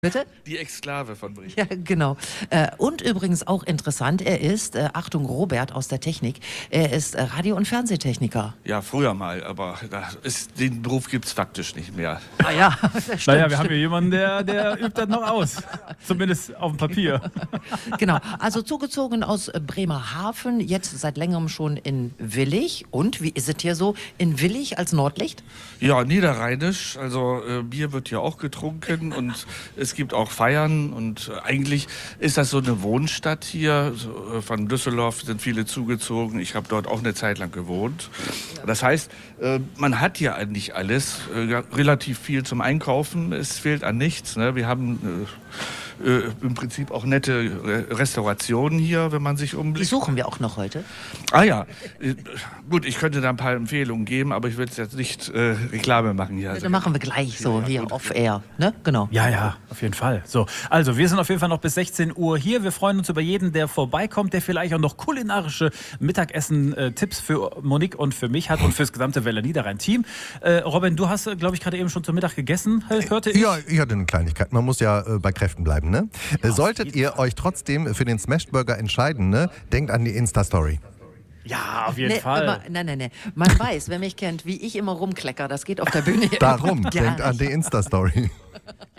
Bitte? Die Exklave von Bremen. Ja, genau. Und übrigens auch interessant, er ist, Achtung, Robert aus der Technik, er ist Radio- und Fernsehtechniker. Ja, früher mal, aber den Beruf gibt es faktisch nicht mehr. Ah ja, das stimmt. Naja, wir haben hier jemanden, der übt das noch aus. Zumindest auf dem Papier. Genau, also zugezogen aus Bremerhaven, jetzt seit längerem schon in Willich. Und wie ist es hier so in Willich als Nordlicht? Ja, niederrheinisch, also Bier wird hier auch getrunken und es gibt auch Feiern und eigentlich ist das so eine Wohnstadt hier. Von Düsseldorf sind viele zugezogen. Ich habe dort auch eine Zeit lang gewohnt. Das heißt, man hat hier eigentlich alles, relativ viel zum Einkaufen. Es fehlt an nichts. Ne? Wir haben im Prinzip auch nette Restaurationen hier, wenn man sich Die umblickt. suchen wir auch noch heute. Ah ja, gut, ich könnte da ein paar Empfehlungen geben, aber ich will jetzt nicht Reklame machen hier. Das machen wir gleich so, hier off-air, ne? Genau. Ja, auf jeden Fall. So, also wir sind auf jeden Fall noch bis 16 Uhr hier. Wir freuen uns über jeden, der vorbeikommt, der vielleicht auch noch kulinarische Mittagessen-Tipps für Monique und für mich hat und fürs gesamte Welle Niederrhein-Team. Robin, du hast, glaube ich, gerade eben schon zum Mittag gegessen, hörte ich? Ja, ich hatte eine Kleinigkeit. Man muss ja bei Kräften bleiben, ne? Solltet ihr euch trotzdem für den Smashed Burger entscheiden, ne? Denkt an die Insta-Story. Ja, auf jeden Fall. Nein. Man weiß, wer mich kennt, wie ich immer rumklecker, das geht auf der Bühne. Darum, Gar denkt an nicht. die Insta-Story.